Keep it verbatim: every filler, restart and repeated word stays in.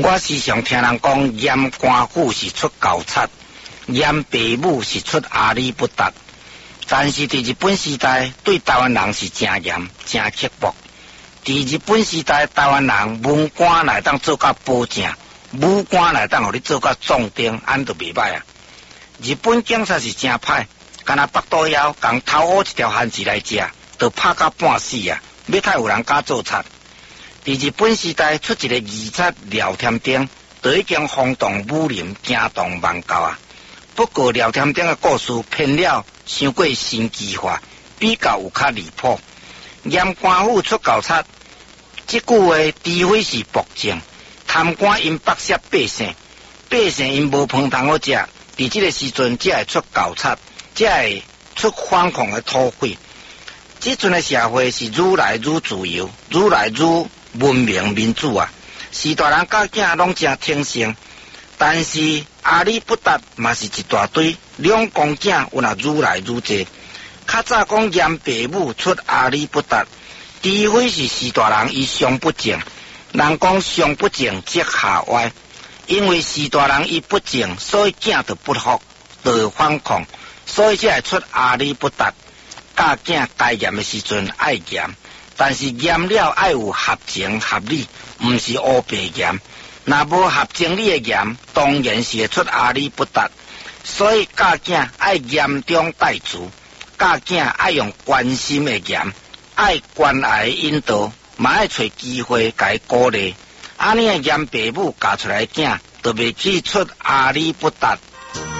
我时常听人讲，严官府是出高贼，严爸母是出阿里不达。但是伫日本时代，对台湾人是真严、真刻薄。伫日本时代，台湾人文官来当做甲保证，武官来当互你做甲壮丁，安都袂歹啊。日本警察是真歹，干那北岛枵共偷乌一条番薯来食，就拍到半死啊！要太有人敢做贼。伫日本时代出一个义贼廖添丁，就已经轰动武林，惊动万教啊！不过廖添丁的故事偏了，伤过神奇化，比较有较离谱。严官府出高贼，这句话除非是暴政，贪官因剥削百姓，百姓因无饭通好食，伫这个时阵才会出高贼，才会出反抗的土匪。这阵的社会是愈来愈自由，愈来愈文明民主啊！士大人甲囝拢真挺性，但是阿里不达嘛是一大堆，两公囝有若愈来愈济。较早讲严爸母出阿里不达，除非是士大人伊上不正，人讲上不正即下歪，因为士大人伊不正，所以囝就不服，就会反抗，所以才会出阿里不达。教囝该严的时阵爱严，但是严了爱有合情合理，毋是乌白严。若无合情理的严，当然是会出阿里不达。所以教囝爱严中带足，教囝爱用关心的严，爱关爱引导，嘛爱找机会甲伊鼓励。安尼的严爸母教出来的囝，就袂去出阿里不达。